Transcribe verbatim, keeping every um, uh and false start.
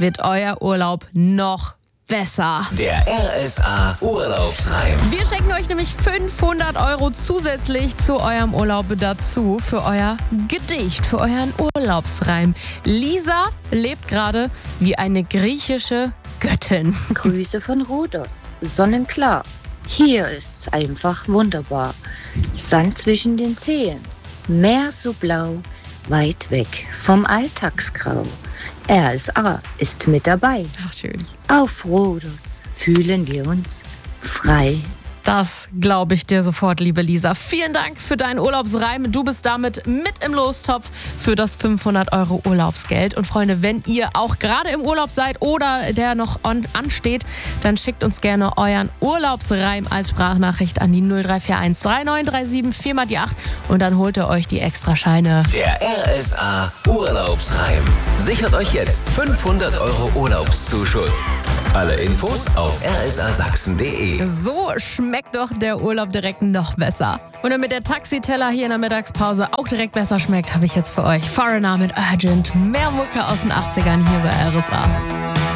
wird euer Urlaub noch besser. Der R S A Urlaubsreim. Wir schenken euch nämlich fünfhundert Euro zusätzlich zu eurem Urlaub dazu für euer Gedicht, für euren Urlaubsreim. Lisa lebt gerade wie eine griechische Göttin. Grüße von Rhodos. Sonnenklar. Hier ist's einfach wunderbar. Sand zwischen den Zehen. Meer so blau. Weit weg vom Alltagsgrau. R S A ist mit dabei. Ach, schön. Auf Rhodos fühlen wir uns frei. Das glaube ich dir sofort, liebe Lisa. Vielen Dank für deinen Urlaubsreim. Du bist damit mit im Lostopf für das fünfhundert Euro Urlaubsgeld. Und Freunde, wenn ihr auch gerade im Urlaub seid oder der noch on, ansteht, dann schickt uns gerne euren Urlaubsreim als Sprachnachricht an die null drei vier eins drei neun drei sieben vier mal die acht und dann holt ihr euch die Extrascheine. Der R S A Urlaubsreim. Sichert euch jetzt fünfhundert Euro Urlaubszuschuss. Alle Infos auf r s a sachsen punkt d e. So schmeckt doch der Urlaub direkt noch besser. Und damit der Taxiteller hier in der Mittagspause auch direkt besser schmeckt, habe ich jetzt für euch Foreigner mit Urgent. Mehr Mucke aus den achtzigern hier bei R S A.